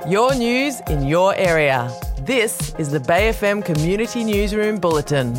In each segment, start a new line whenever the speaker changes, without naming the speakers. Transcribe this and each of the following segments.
Your news in your area. This is the Bay FM Community Newsroom Bulletin.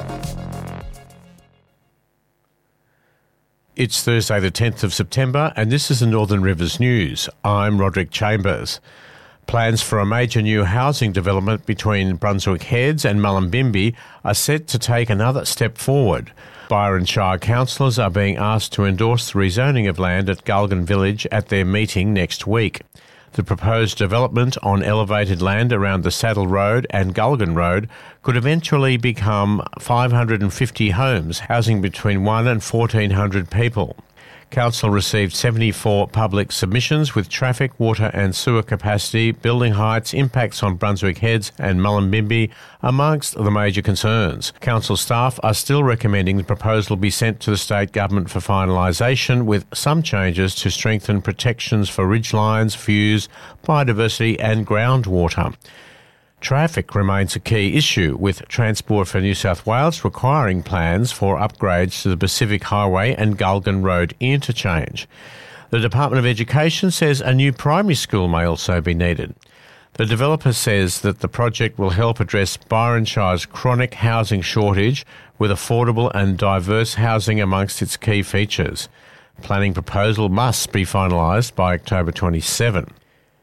It's Thursday the 10th of September and this is the Northern Rivers News. I'm Roderick Chambers. Plans for a major new housing development between Brunswick Heads and Mullumbimby are set to take another step forward. Byron Shire councillors are being asked to endorse the rezoning of land at Gulgan Village at their meeting next week. The proposed development on elevated land around the Saddle Road and Gulgan Road could eventually become 550 homes, housing between 1 and 1,400 people. Council received 74 public submissions with traffic, water and sewer capacity, building heights, impacts on Brunswick Heads and Mullumbimby amongst the major concerns. Council staff are still recommending the proposal be sent to the state government for finalisation, with some changes to strengthen protections for ridgelines, views, biodiversity and groundwater. Traffic remains a key issue, with Transport for New South Wales requiring plans for upgrades to the Pacific Highway and Gulgan Road interchange. The Department of Education says a new primary school may also be needed. The developer says that the project will help address Byron Shire's chronic housing shortage with affordable and diverse housing amongst its key features. Planning proposal must be finalised by October 27.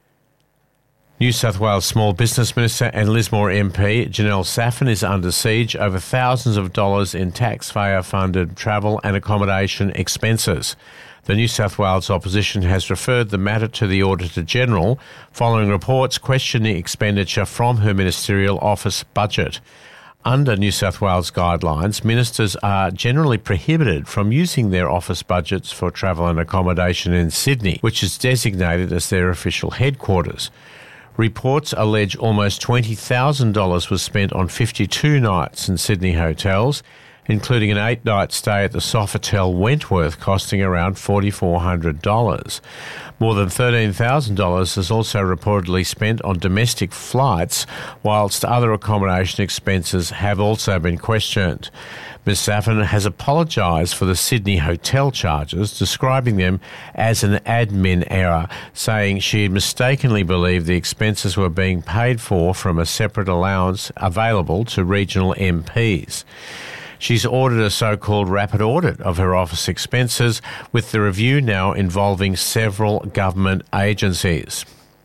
New South Wales Small Business Minister and Lismore MP Janelle Saffin is under siege over thousands of dollars in taxpayer-funded travel and accommodation expenses. The New South Wales opposition has referred the matter to the Auditor-General following reports questioning expenditure from her ministerial office budget. Under New South Wales guidelines, ministers are generally prohibited from using their office budgets for travel and accommodation in Sydney, which is designated as their official headquarters. Reports allege almost $20,000 was spent on 52 nights in Sydney hotels, including an 8-night stay at the Sofitel Wentworth costing around $4,400. More than $13,000 is also reportedly spent on domestic flights, whilst other accommodation expenses have also been questioned. Ms Saffin has apologised for the Sydney hotel charges, describing them as an admin error, saying she had mistakenly believed the expenses were being paid for from a separate allowance available to regional MPs. She's ordered a so-called rapid audit of her office expenses, with the review now involving several government agencies.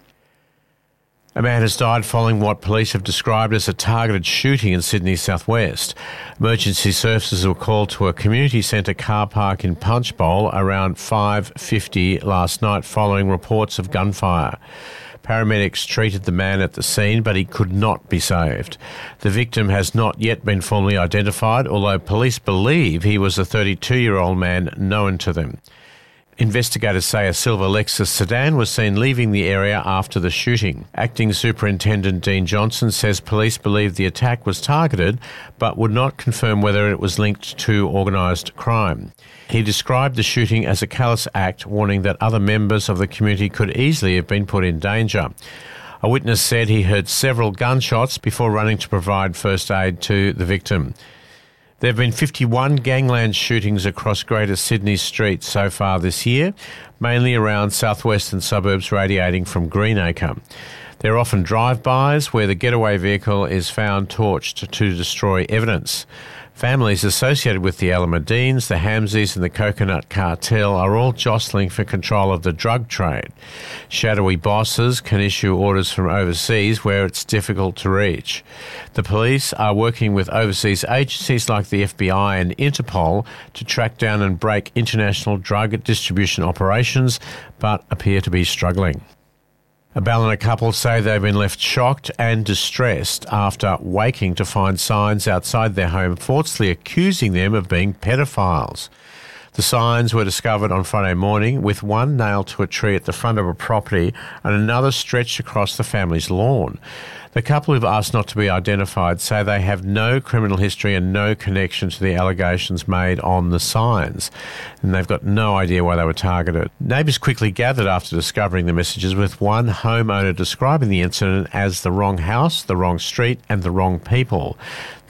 A man has died following what police have described as a targeted shooting in Sydney's southwest. Emergency services were called to a community centre car park in Punchbowl around 5:50 last night following reports of gunfire. Paramedics treated the man at the scene, but he could not be saved. The victim has not yet been formally identified, although police believe he was a 32-year-old man known to them. Investigators say a silver Lexus sedan was seen leaving the area after the shooting. Acting Superintendent Dean Johnson says police believe the attack was targeted, but would not confirm whether it was linked to organised crime. He described the shooting as a callous act, warning that other members of the community could easily have been put in danger. A witness said he heard several gunshots before running to provide first aid to the victim. There have been 51 gangland shootings across Greater Sydney streets so far this year, mainly around southwestern suburbs radiating from Greenacre. They're often drive-bys where the getaway vehicle is found torched to destroy evidence. Families associated with the Alameddines, the Hamsies and the Coconut Cartel are all jostling for control of the drug trade. Shadowy bosses can issue orders from overseas where it's difficult to reach. The police are working with overseas agencies like the FBI and Interpol to track down and break international drug distribution operations, but appear to be struggling. A Ballina couple say they've been left shocked and distressed after waking to find signs outside their home falsely accusing them of being pedophiles. The signs were discovered on Friday morning, with one nailed to a tree at the front of a property and another stretched across the family's lawn. The couple who've asked not to be identified say they have no criminal history and no connection to the allegations made on the signs, and they've got no idea why they were targeted. Neighbours quickly gathered after discovering the messages, with one homeowner describing the incident as the wrong house, the wrong street and the wrong people.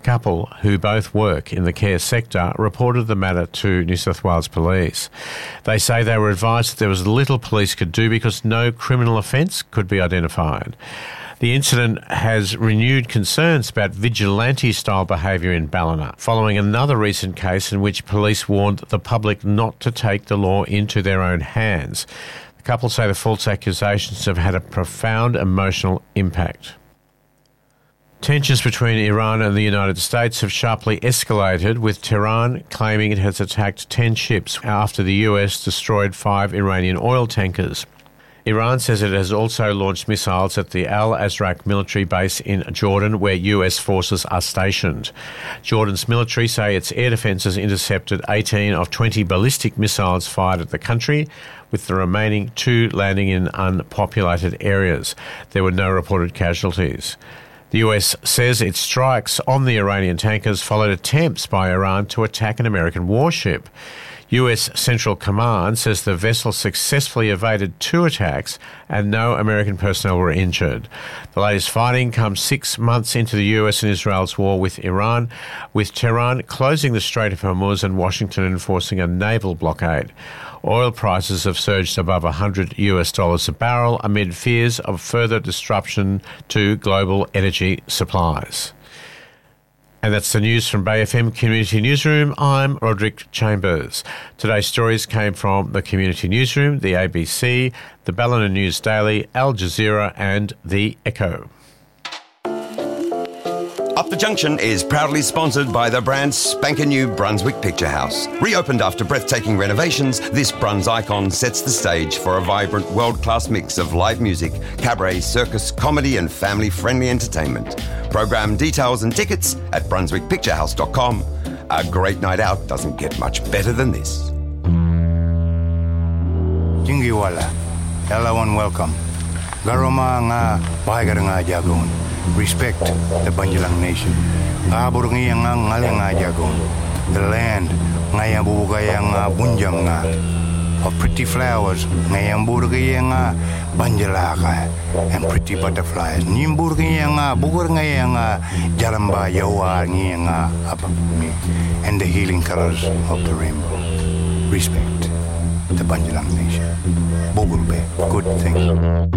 couple, who both work in the care sector, reported the matter to New South Wales Police. They say they were advised that there was little police could do because no criminal offence could be identified. The incident has renewed concerns about vigilante-style behaviour in Ballina, following another recent case in which police warned the public not to take the law into their own hands. The couple say the false accusations have had a profound emotional impact. Tensions between Iran and the United States have sharply escalated, with Tehran claiming it has attacked 10 ships after the US destroyed 5 Iranian oil tankers. Iran says it has also launched missiles at the Al Azraq military base in Jordan, where US forces are stationed. Jordan's military say its air defences intercepted 18 of 20 ballistic missiles fired at the country, with the remaining 2 landing in unpopulated areas. There were no reported casualties. The US says its strikes on the Iranian tankers followed attempts by Iran to attack an American warship. US Central Command says the vessel successfully evaded 2 attacks and no American personnel were injured. The latest fighting comes 6 months into the US and Israel's war with Iran, with Tehran closing the Strait of Hormuz and Washington enforcing a naval blockade. Oil prices have surged above $100 a barrel amid fears of further disruption to global energy supplies. And that's the news from Bay FM Community Newsroom. I'm Roderick Chambers. Today's stories came from the Community Newsroom, the ABC, the Ballina News Daily, Al Jazeera and The Echo.
Up the Junction is proudly sponsored by the brand spanking new Brunswick Picture House. Reopened after breathtaking renovations, this Bruns icon sets the stage for a vibrant world-class mix of live music, cabaret, circus, comedy and family-friendly entertainment. Program details and tickets at brunswickpicturehouse.com. A great night out doesn't get much better than this.
Jingiwala, hello and welcome. Garoma nga bahagar nga jagon. Respect the Banjalang Nation. Abur ngiyang ngalang nga jagon. The land ngayang bubugayang bunjam nga. Of pretty flowers ngayang burgayang banjalaka and pretty butterflies. Nimburgayang bugur ngayang jalamba yawa ngiyang apapumi and the healing colors of the rainbow. Respect the Banjalang Nation. Bugurbe, good thing.